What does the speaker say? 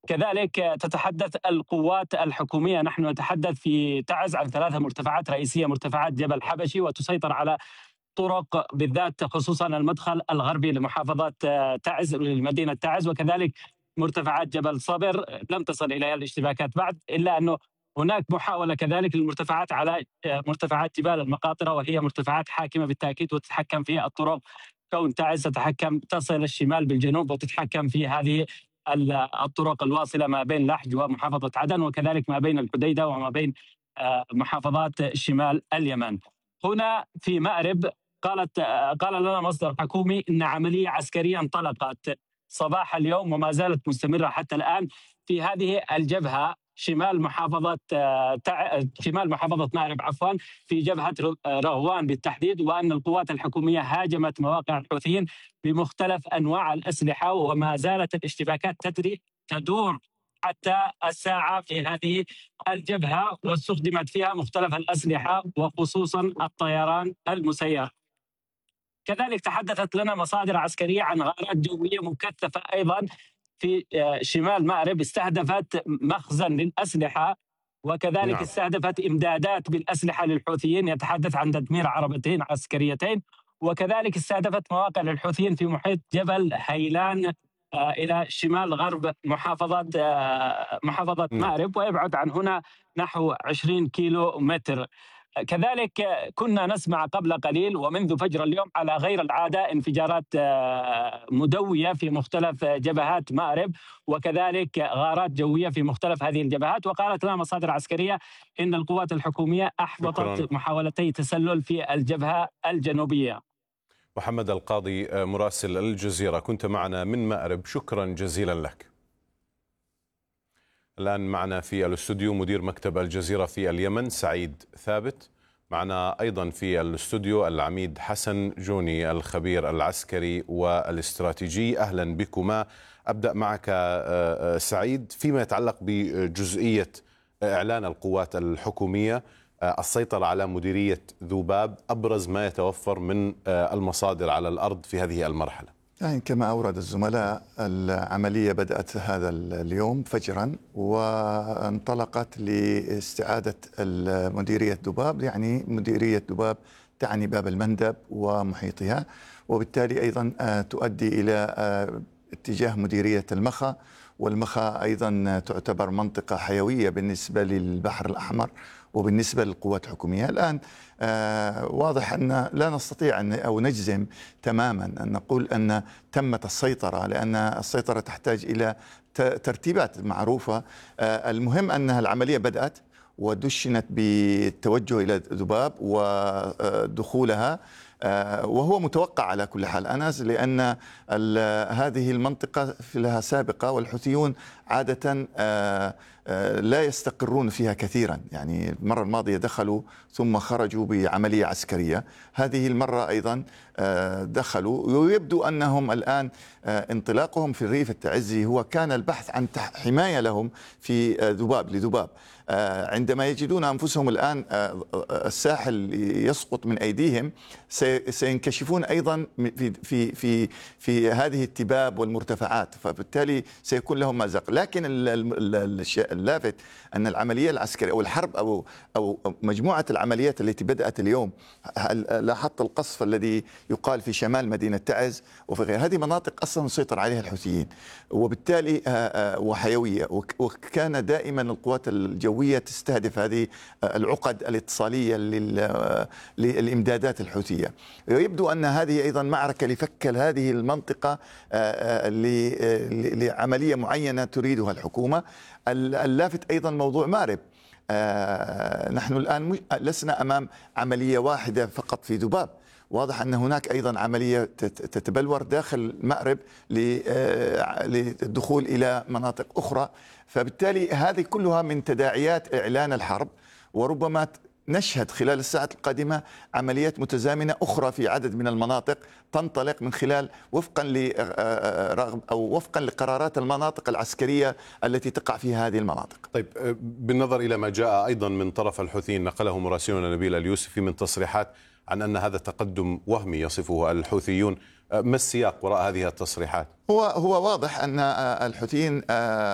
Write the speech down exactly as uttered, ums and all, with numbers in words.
كذلك تتحدث القوات الحكومية، نحن نتحدث في تعز عن ثلاثة مرتفعات رئيسية: مرتفعات جبل حبشي، وتسيطر على طرق بالذات خصوصا المدخل الغربي لمحافظة تعز لمدينة تعز، وكذلك مرتفعات جبل صبر لم تصل إليها الاشتباكات بعد، إلا أنه هناك محاولة كذلك للمرتفعات على مرتفعات جبال المقاطرة، وهي مرتفعات حاكمة بالتأكيد وتتحكم في الطرق، كون تعز تتحكم تصل الشمال بالجنوب وتتحكم في هذه الطرق الواصلة ما بين لحج ومحافظة عدن، وكذلك ما بين الحديدة وما بين محافظات شمال اليمن. هنا في مأرب قالت قال لنا مصدر حكومي ان عمليه عسكريه انطلقت صباح اليوم وما زالت مستمره حتى الان في هذه الجبهه شمال محافظه شمال محافظه مأرب عفوا في جبهه رغوان بالتحديد، وان القوات الحكوميه هاجمت مواقع الحوثيين بمختلف انواع الاسلحه، وما زالت الاشتباكات تدري تدور حتى الساعة في هذه الجبهة، واستخدمت فيها مختلف الأسلحة وخصوصا الطيران المسير. كذلك تحدثت لنا مصادر عسكرية عن غارات جوية مكثفة أيضا في شمال مأرب استهدفت مخزن للأسلحة، وكذلك نعم. استهدفت إمدادات بالأسلحة للحوثيين، يتحدث عن تدمير عربتين عسكريتين، وكذلك استهدفت مواقع للحوثيين في محيط جبل هيلان إلى شمال غرب محافظة محافظة مأرب، ويبعد عن هنا نحو عشرين كيلو متر. كذلك كنا نسمع قبل قليل ومنذ فجر اليوم على غير العادة انفجارات مدوية في مختلف جبهات مأرب، وكذلك غارات جوية في مختلف هذه الجبهات. وقالت لنا مصادر عسكرية إن القوات الحكومية أحبطت محاولتي تسلل في الجبهة الجنوبية. محمد القاضي مراسل الجزيرة كنت معنا من مأرب، شكرا جزيلا لك. الآن معنا في الاستوديو مدير مكتب الجزيرة في اليمن سعيد ثابت، معنا أيضا في الاستوديو العميد حسن جوني الخبير العسكري والاستراتيجي. أهلا بكما. أبدأ معك سعيد فيما يتعلق بجزئية إعلان القوات الحكومية السيطرة على مديرية ذوباب، أبرز ما يتوفر من المصادر على الأرض في هذه المرحلة. يعني كما أورد الزملاء العملية بدأت هذا اليوم فجرا وانطلقت لاستعادة مديرية ذوباب، يعني مديرية ذوباب تعني باب المندب ومحيطها، وبالتالي أيضا تؤدي إلى اتجاه مديرية المخا، والمخا أيضا تعتبر منطقة حيوية بالنسبة للبحر الأحمر وبالنسبة للقوات الحكومية. الآن آه واضح أن لا نستطيع أن أو نجزم تماما أن نقول أن تمت السيطرة، لأن السيطرة تحتاج إلى ترتيبات معروفة. آه المهم أنها العملية بدأت ودشنت بالتوجه إلى ذوباب ودخولها، وهو متوقع على كل حال أنس، لأن هذه المنطقة في لها سابقة، والحوثيون عادة لا يستقرون فيها كثيرا. يعني المرة الماضية دخلوا ثم خرجوا بعملية عسكرية، هذه المرة أيضا دخلوا، ويبدو أنهم الآن انطلاقهم في الريف التعزي هو كان البحث عن حماية لهم في ذوباب لذوباب. عندما يجدون أنفسهم الآن الساحل يسقط من أيديهم سينكشفون أيضا في في في في هذه التباب والمرتفعات، فبالتالي سيكون لهم مأزق. لكن اللافت أن العملية العسكرية أو الحرب أو أو مجموعة العمليات التي بدأت اليوم، لاحظت القصف الذي يقال في شمال مدينة تعز وفي غير هذه مناطق أصلا مسيطر عليها الحوثيين، وبالتالي وحيوية، وكان دائما القوات الجوية تستهدف هذه العقد الاتصالية للإمدادات الحوثية. ويبدو أن هذه أيضا معركة لفك هذه المنطقة لعملية معينة تريدها الحكومة. اللافت أيضا موضوع مأرب، آه نحن الآن لسنا أمام عملية واحدة فقط في ذوباب، واضح أن هناك أيضا عملية تتبلور داخل مأرب للدخول إلى مناطق أخرى. فبالتالي هذه كلها من تداعيات إعلان الحرب، وربما نشهد خلال الساعات القادمة عمليات متزامنة أخرى في عدد من المناطق تنطلق من خلال وفقا لرغب أو وفقا لقرارات المناطق العسكرية التي تقع فيها هذه المناطق. طيب، بالنظر إلى ما جاء أيضا من طرف الحوثيين نقله مراسلنا نبيل اليوسفي من تصريحات عن أن هذا تقدم وهمي يصفه الحوثيون، ما السياق وراء هذه التصريحات؟ هو هو واضح أن الحوثيين